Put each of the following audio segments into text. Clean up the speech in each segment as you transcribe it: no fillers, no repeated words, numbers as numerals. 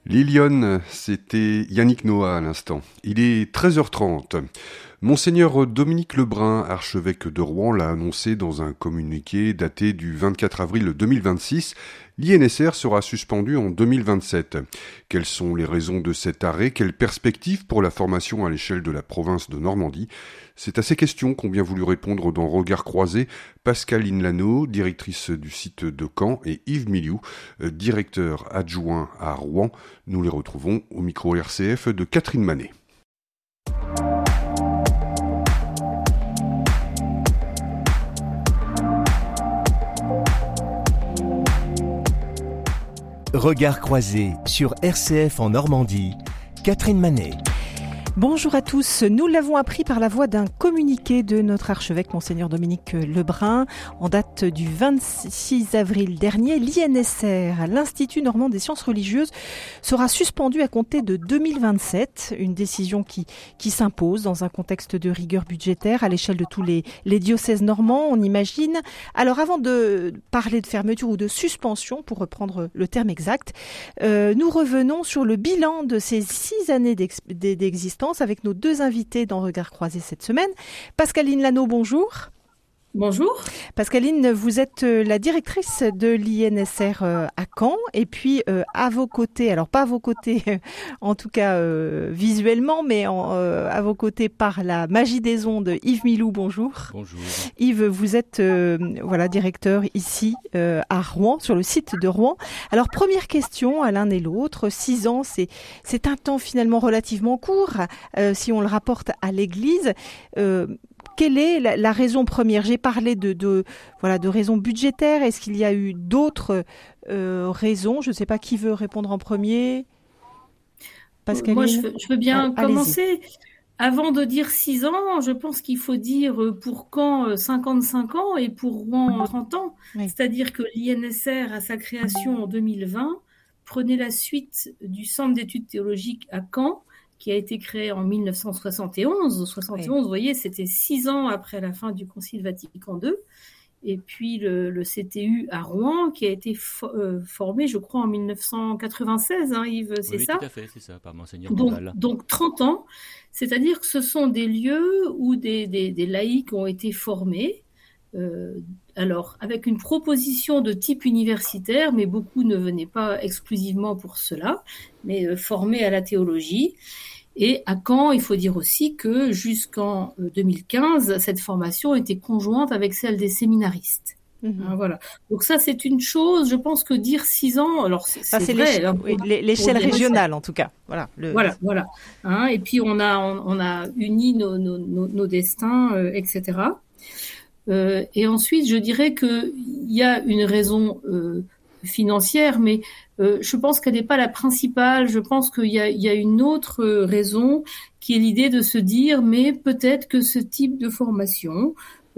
Liliane, c'était Yannick Noah à l'instant. Il est 13h30. Monseigneur Dominique Lebrun, archevêque de Rouen, l'a annoncé dans un communiqué daté du 24 avril 2026. L'INSR sera suspendu en 2027. Quelles sont les raisons de cet arrêt? Quelles perspectives pour la formation à l'échelle de la province de Normandie? C'est à ces questions qu'ont bien voulu répondre dans Regard croisé Pascaline Lano, directrice du site de Caen, et Yves Miliou, directeur adjoint à Rouen. Nous les retrouvons au micro RCF de Catherine Manet. Regard croisé sur RCF en Normandie, Catherine Manet. Bonjour à tous. Nous l'avons appris par la voie d'un communiqué de notre archevêque, Monseigneur Dominique Lebrun. En date du 26 avril dernier, l'INSR, l'Institut normand des sciences religieuses, sera suspendu à compter de 2027. Une décision qui s'impose dans un contexte de rigueur budgétaire à l'échelle de tous les diocèses normands, on imagine. Alors avant de parler de fermeture ou de suspension, pour reprendre le terme exact, nous revenons sur le bilan de ces 6 années d'existence avec nos deux invités dans Regard croisé cette semaine. Pascaline Lano, bonjour. Bonjour. Pascaline, vous êtes la directrice de l'INSR à Caen et puis à vos côtés, alors pas à vos côtés en tout cas visuellement, mais à vos côtés par la magie des ondes, Yves Miliou, bonjour. Bonjour. Yves, vous êtes directeur ici à Rouen, sur le site de Rouen. Alors première question à l'un et l'autre, 6 ans, c'est un temps finalement relativement court si on le rapporte à l'Église. Quelle est la raison première? J'ai parlé de raisons budgétaires. Est-ce qu'il y a eu d'autres raisons? Je ne sais pas qui veut répondre en premier. Pascaline? Moi, je veux bien commencer. Avant de dire 6 ans, je pense qu'il faut dire pour Caen 55 ans et pour Rouen 30 ans. Oui. C'est-à-dire que l'INSR, à sa création en 2020, prenait la suite du Centre d'études théologiques à Caen, qui a été créé en 1971. 71, oui. Vous voyez, c'était 6 ans après la fin du Concile Vatican II. Et puis le CTU à Rouen, qui a été formé, je crois, en 1996, hein, Yves, c'est ça? Oui, tout à fait, c'est ça, par Monseigneur Mandal. Donc 30 ans, c'est-à-dire que ce sont des lieux où des laïcs ont été formés, alors avec une proposition de type universitaire, mais beaucoup ne venaient pas exclusivement pour cela, mais formés à la théologie. Et à Caen, il faut dire aussi que jusqu'en 2015, cette formation était conjointe avec celle des séminaristes. Mmh. Voilà. Donc ça, c'est une chose. Je pense que dire 6 ans, alors c'est vrai. L'échelle régionale, en tout cas. Voilà. Voilà. Hein, et puis on a uni nos destins, etc. Et ensuite, je dirais qu'il y a une raison financière, mais je pense qu'elle n'est pas la principale. Je pense qu'il y a une autre raison qui est l'idée de se dire, mais peut-être que ce type de formation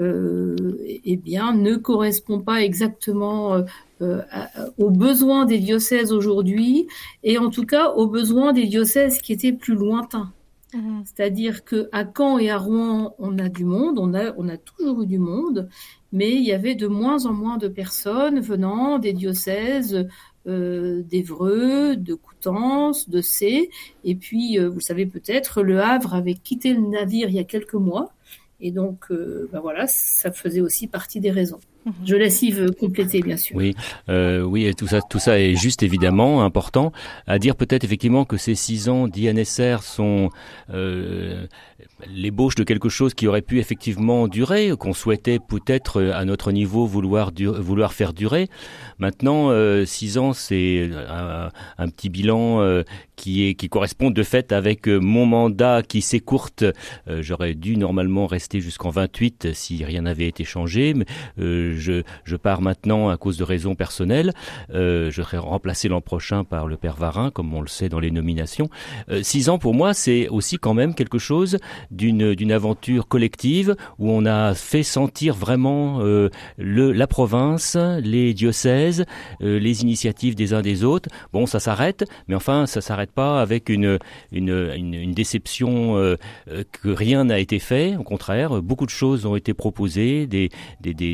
ne correspond pas exactement aux besoins des diocèses aujourd'hui, et en tout cas aux besoins des diocèses qui étaient plus lointains. Mmh. C'est-à-dire qu'à Caen et à Rouen, on a du monde, on a toujours eu du monde, mais il y avait de moins en moins de personnes venant des diocèses d'Évreux, de Coutances, de Sées, et puis vous le savez peut-être, Le Havre avait quitté le navire il y a quelques mois, et donc ça faisait aussi partie des raisons. Je laisse Yves compléter, bien sûr. Oui, et tout ça est juste évidemment important. À dire peut-être effectivement que ces 6 ans d'INSR sont l'ébauche de quelque chose qui aurait pu effectivement durer, qu'on souhaitait peut-être à notre niveau vouloir faire durer. Maintenant, 6 ans, c'est un petit bilan qui correspond de fait avec mon mandat qui s'écourte. J'aurais dû normalement rester jusqu'en 28 si rien n'avait été changé, mais je pars maintenant à cause de raisons personnelles. Je serai remplacé l'an prochain par le Père Varin, comme on le sait dans les nominations. 6 ans pour moi, c'est aussi quand même quelque chose d'une aventure collective où on a fait sentir vraiment la province, les diocèses, les initiatives des uns des autres. Bon, ça s'arrête, mais enfin, ça s'arrête pas avec une déception que rien n'a été fait. Au contraire, beaucoup de choses ont été proposées, des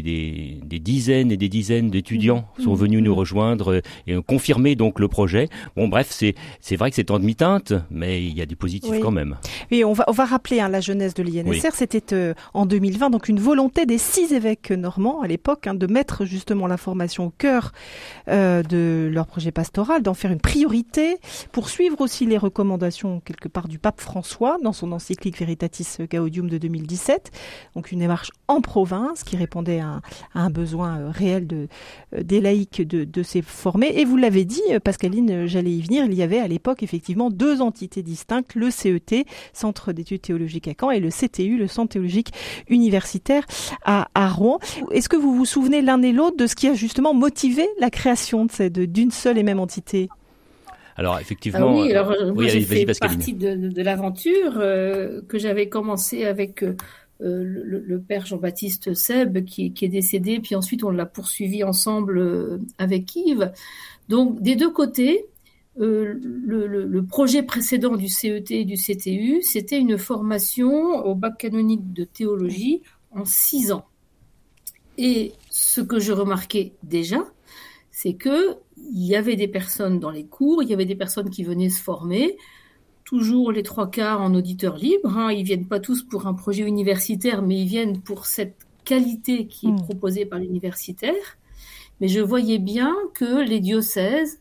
des dizaines et des dizaines d'étudiants sont venus nous rejoindre et ont confirmé donc le projet. Bon, bref, c'est vrai que c'est en demi-teinte, mais il y a du positif quand même. Oui, on va rappeler la jeunesse de l'INSR. Oui. C'était en 2020, donc une volonté des 6 évêques normands à l'époque de mettre justement la formation au cœur de leur projet pastoral, d'en faire une priorité, pour suivre aussi les recommandations quelque part du pape François dans son encyclique Veritatis Gaudium de 2017. Donc une démarche en province qui répondait à un besoin réel des laïcs de se former. Et vous l'avez dit, Pascaline, j'allais y venir, il y avait à l'époque effectivement 2 entités distinctes, le CET, Centre d'études théologiques à Caen, et le CTU, le Centre théologique universitaire à Rouen. Est-ce que vous vous souvenez l'un et l'autre de ce qui a justement motivé la création d'une seule et même entité ? Alors effectivement, moi j'ai fait partie de l'aventure que j'avais commencé avec le père Jean-Baptiste Seb qui est décédé, puis ensuite on l'a poursuivi ensemble avec Yves. Donc des deux côtés, le projet précédent du CET et du CTU, c'était une formation au bac canonique de théologie en 6 ans. Et ce que je remarquais déjà, c'est que il y avait des personnes dans les cours, il y avait des personnes qui venaient se former, toujours les 3/4 en auditeurs libres. Ils viennent pas tous pour un projet universitaire, mais ils viennent pour cette qualité qui est proposée par l'universitaire. Mais je voyais bien que les diocèses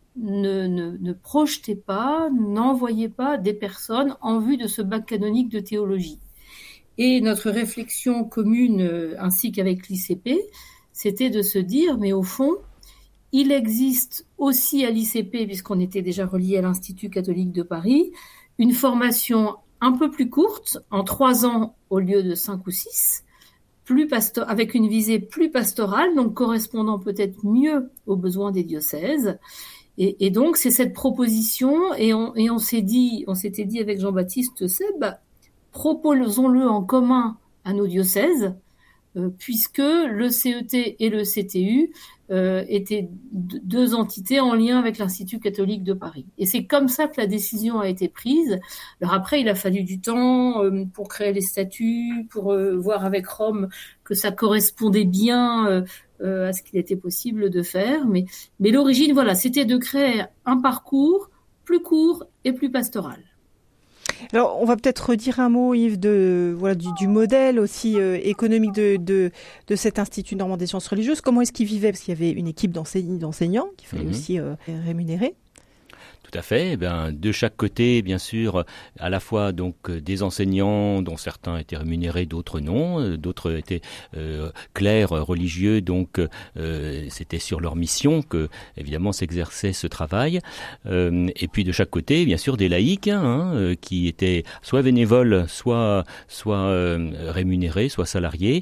ne projetaient pas, n'envoyaient pas des personnes en vue de ce bac canonique de théologie. Et notre réflexion commune, ainsi qu'avec l'ICP, c'était de se dire, mais au fond, il existe aussi à l'ICP, puisqu'on était déjà relié à l'Institut catholique de Paris, une formation un peu plus courte, en 3 ans au lieu de 5 ou 6, avec une visée plus pastorale, donc correspondant peut-être mieux aux besoins des diocèses. Et donc, c'est cette proposition, et on s'était dit avec Jean-Baptiste Seb, proposons-le en commun à nos diocèses, puisque le CET et le CTU étaient 2 entités en lien avec l'Institut catholique de Paris. Et c'est comme ça que la décision a été prise. Alors après, il a fallu du temps pour créer les statuts, pour voir avec Rome que ça correspondait bien à ce qu'il était possible de faire. Mais l'origine, voilà, c'était de créer un parcours plus court et plus pastoral. Alors, on va peut-être redire un mot, Yves, du modèle aussi économique de cet Institut normand des sciences religieuses. Comment est-ce qu'il vivait ? Parce qu'il y avait une équipe d'enseignants qu'il fallait aussi rémunérer. Tout à fait. De chaque côté, bien sûr, à la fois donc des enseignants dont certains étaient rémunérés, d'autres non, d'autres étaient clercs religieux, donc c'était sur leur mission que évidemment s'exerçait ce travail. Et puis de chaque côté, bien sûr, des laïcs qui étaient soit bénévoles, soit rémunérés, soit salariés.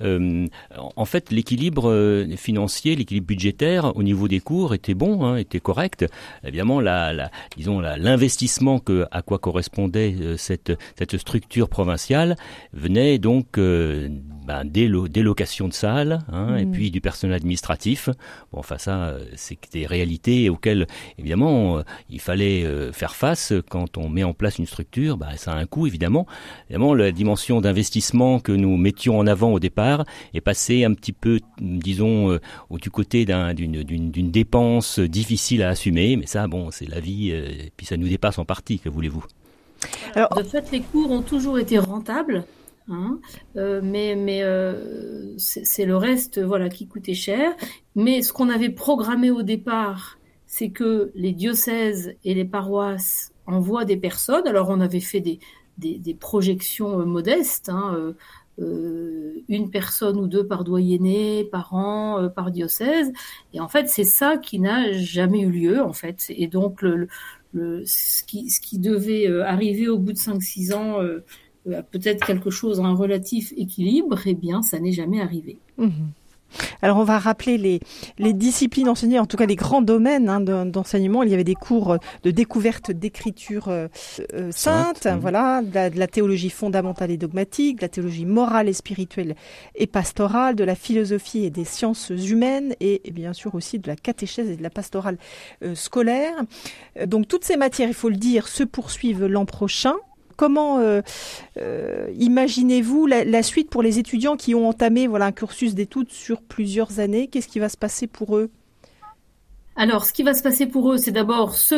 En fait, l'équilibre financier, l'équilibre budgétaire au niveau des cours était bon, était correct. Évidemment, l'investissement à quoi correspondait cette structure provinciale venait donc des locations de salles et puis du personnel administratif. Bon, enfin ça, c'est des réalités auxquelles évidemment il fallait faire face quand on met en place une structure. Ça a un coût évidemment. Évidemment, la dimension d'investissement que nous mettions en avant au départ est passée un petit peu, disons, du côté d'une dépense difficile à assumer. Mais ça, bon, c'est la vie, et puis ça nous dépasse en partie, que voulez-vous ? Alors, de fait, les cours ont toujours été rentables, mais c'est le reste qui coûtait cher. Mais ce qu'on avait programmé au départ, c'est que les diocèses et les paroisses envoient des personnes. Alors, on avait fait des projections modestes, une personne ou 2 par doyenné, par an, par diocèse. Et en fait, c'est ça qui n'a jamais eu lieu, en fait. Et donc, ce qui devait arriver au bout de 5-6 ans, peut-être quelque chose, un relatif équilibre, eh bien, ça n'est jamais arrivé. Alors, on va rappeler les disciplines enseignées, en tout cas les grands domaines d'enseignement. Il y avait des cours de découverte d'écriture sainte, de la théologie fondamentale et dogmatique, de la théologie morale et spirituelle et pastorale, de la philosophie et des sciences humaines et bien sûr aussi de la catéchèse et de la pastorale scolaire. Donc, toutes ces matières, il faut le dire, se poursuivent l'an prochain. comment imaginez-vous la suite pour les étudiants qui ont entamé un cursus d'études sur plusieurs années? Qu'est-ce qui va se passer pour eux? Alors, ce qui va se passer pour eux, c'est d'abord ceux